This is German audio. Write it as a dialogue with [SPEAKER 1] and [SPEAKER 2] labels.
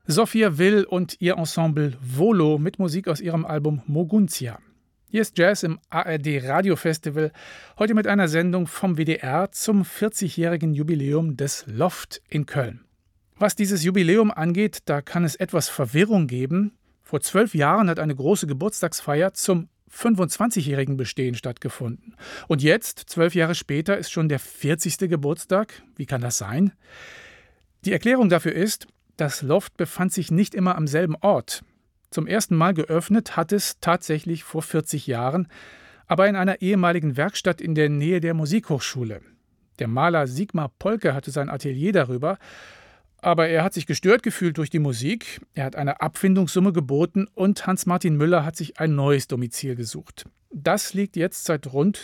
[SPEAKER 1] Sophia Will und ihr Ensemble Volo mit Musik aus ihrem Album Moguntia. Hier ist Jazz im ARD Radiofestival, heute mit einer Sendung vom WDR zum 40-jährigen Jubiläum des Loft in Köln. Was dieses Jubiläum angeht, da kann es etwas Verwirrung geben. Vor 12 Jahren hat eine große Geburtstagsfeier zum 25-jährigen Bestehen stattgefunden. Und jetzt, 12 Jahre später, ist schon der 40. Geburtstag. Wie kann das sein? Die Erklärung dafür ist, das Loft befand sich nicht immer am selben Ort. Zum ersten Mal geöffnet hat es tatsächlich vor 40 Jahren, aber in einer ehemaligen Werkstatt in der Nähe der Musikhochschule. Der Maler Sigmar Polke hatte sein Atelier darüber, aber er hat sich gestört gefühlt durch die Musik, er hat eine Abfindungssumme geboten und Hans-Martin Müller hat sich ein neues Domizil gesucht. Das liegt jetzt seit rund